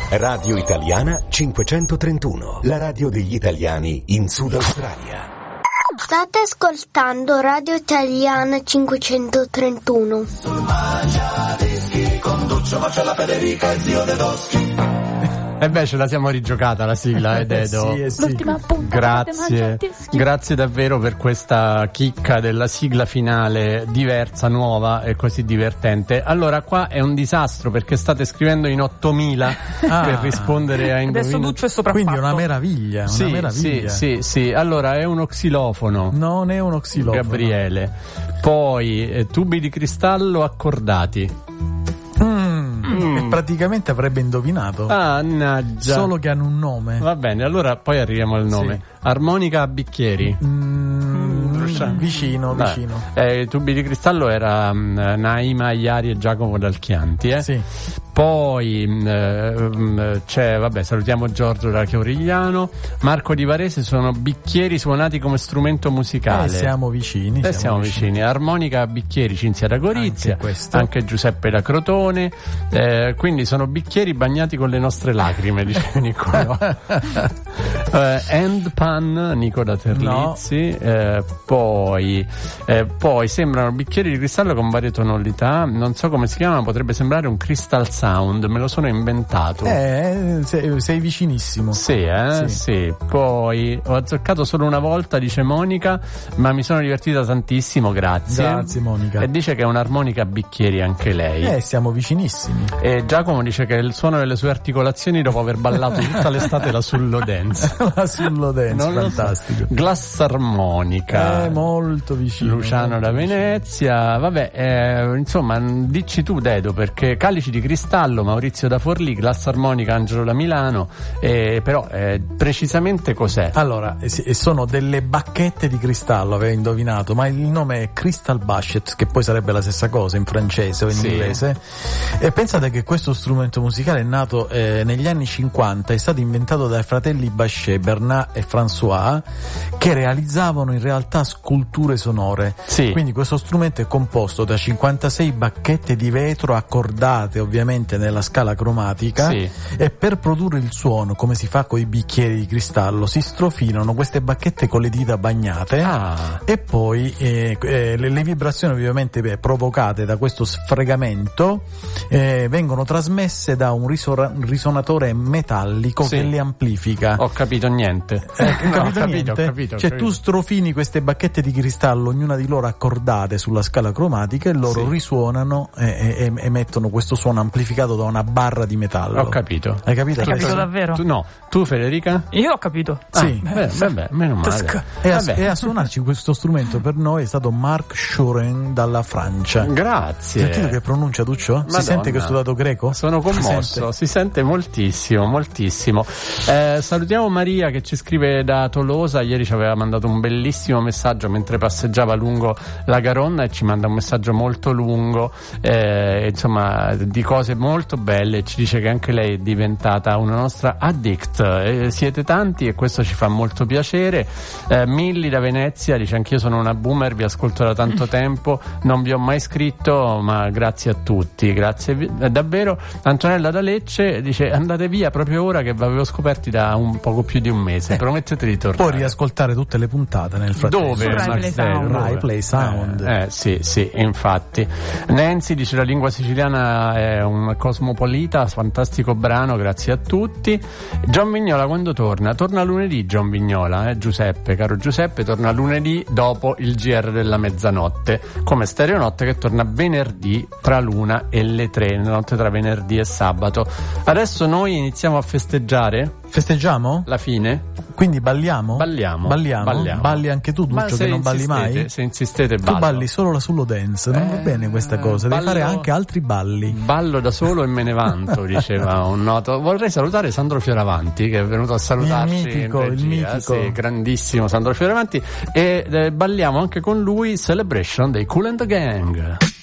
Radio Italiana 531, la radio degli italiani in Sud Australia. State ascoltando Radio Italiana 531. Sul Mangiadischi con Duccio, Marcella, Federica e Zio Dedoschi. E beh, ce la siamo rigiocata la sigla, Dedo. Sì. L'ultima puntata. Grazie davvero per questa chicca della sigla finale, diversa, nuova e così divertente. Allora, qua è un disastro perché state scrivendo in 8000 per rispondere a indovini. Adesso Duccio è sopraffatto. Quindi è una meraviglia, Sì. Allora, è uno xilofono. Non è uno xilofono. Gabriele. Poi, tubi di cristallo accordati. E praticamente avrebbe indovinato. Mannaggia. Solo che hanno un nome. Va bene, allora poi arriviamo al nome. Sì. Armonica a bicchieri. Vicino. Tubi di cristallo era Naima Iari e Giacomo Dalchianti. Sì. Poi c'è, salutiamo Giorgio da Chiorigliano. Marco di Varese, sono bicchieri suonati come strumento musicale. Siamo vicini. Siamo vicini. Armonica a bicchieri, Cinzia da Gorizia, anche Giuseppe da Crotone. Quindi sono bicchieri bagnati con le nostre lacrime, dice Nicolò. End pan, Nico da Terlizzi. Poi sembrano bicchieri di cristallo con varie tonalità. Non so come si chiamano, potrebbe sembrare un crystal sound, me lo sono inventato. Sei vicinissimo. Sì. Poi ho azzeccato solo una volta, dice Monica, ma mi sono divertita tantissimo, grazie Monica. E dice che è un'armonica a bicchieri anche lei. Siamo vicinissimi. E Giacomo dice che il suono delle sue articolazioni dopo aver ballato tutta l'estate la Sullo Dance. La Sullo Dance, fantastico. Glass armonica. Molto vicino. Luciano da Venezia. Insomma, dici tu, Dedo, perché calici di cristallo, Maurizio da Forlì, glass armonica, Angelo da Milano. Però precisamente cos'è? Allora, sono delle bacchette di cristallo, avevo indovinato, ma il nome è Crystal Bachet, che poi sarebbe la stessa cosa in francese o in inglese. E pensate che questo strumento musicale è nato negli anni 50, è stato inventato dai fratelli Bachet, Bernard e François, che realizzavano in realtà sculture sonore. Sì. Quindi questo strumento è composto da 56 bacchette di vetro accordate ovviamente nella scala cromatica, e per produrre il suono, come si fa con i bicchieri di cristallo, si strofinano queste bacchette con le dita bagnate e poi le vibrazioni ovviamente provocate da questo sfregamento vengono trasmesse da un risonatore metallico che le amplifica. Ho capito niente. Ho capito. Tu strofini queste bacchette di cristallo, ognuna di loro accordate sulla scala cromatica, e loro risuonano e emettono questo suono amplificato da una barra di metallo. Ho capito. Hai capito? Hai capito davvero? Tu Federica? Io ho capito. Sì. Meno male. E a suonarci questo strumento per noi è stato Marc Schuren dalla Francia. Grazie. Sentite che pronuncia, Duccio? Madonna. Si sente che ho studiato greco? Sono commosso, si sente moltissimo. Salutiamo Maria che ci scrive da Tolosa. Ieri ci aveva mandato un bellissimo messaggio mentre passeggiava lungo la Garonna, e ci manda un messaggio molto lungo, insomma, di cose molto belle. Ci dice che anche lei è diventata una nostra addict. Siete tanti e questo ci fa molto piacere. Milli da Venezia dice: anch'io sono una boomer, vi ascolto da tanto tempo, non vi ho mai scritto, ma grazie a tutti, grazie davvero. Antonella da Lecce dice: andate via proprio ora che vi avevo scoperti da un poco più di un mese, promettete di tornare. Puoi riascoltare tutte le puntate nel frattempo. Dove? Rai Play Sound. Sì, infatti. Nancy dice: la lingua siciliana è un cosmopolita, fantastico brano, grazie a tutti. John Vignola quando torna? Torna lunedì John Vignola, Giuseppe, caro Giuseppe, torna lunedì dopo il GR della mezzanotte, come Stereonotte che torna venerdì tra l'una e le 3, la notte tra venerdì e sabato. Adesso noi iniziamo a festeggiare. Festeggiamo? La fine? Quindi balliamo? Balliamo. Balli anche tu, Duccio, che non balli mai? Se insistete, ballo. Tu balli solo la Sullo Dance, non va bene questa cosa, devi fare anche altri balli. Ballo da solo e me ne vanto, diceva un noto. Vorrei salutare Sandro Fioravanti, che è venuto a salutarci. Il mitico. Sì, grandissimo Sandro Fioravanti. E balliamo anche con lui Celebration dei Kool and the Gang.